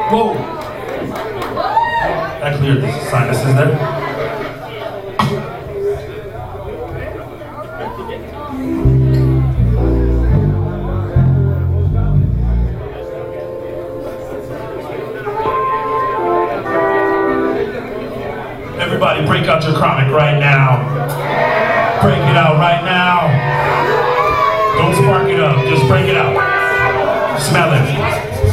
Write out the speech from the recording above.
Whoa. That cleared the sinuses there. Everybody break out your chronic right now. Break it out right now. Don't spark it up, just break it out. Smell it.